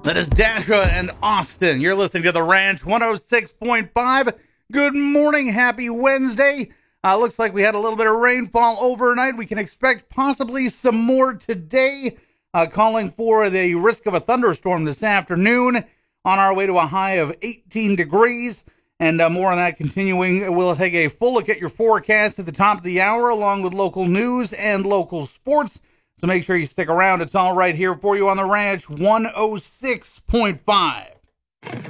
That is Dasha and Austin. You're listening to The Ranch 106.5. Good morning. Happy Wednesday. Looks like we had a little bit of rainfall overnight. We can expect possibly some more today. Calling for the risk of a thunderstorm this afternoon. On our way to a high of 18 degrees. And more on that continuing. We'll take a full look at your forecast at the top of the hour, along with local news and local sports. So make sure you stick around. It's all right here for you on The Ranch 106.5.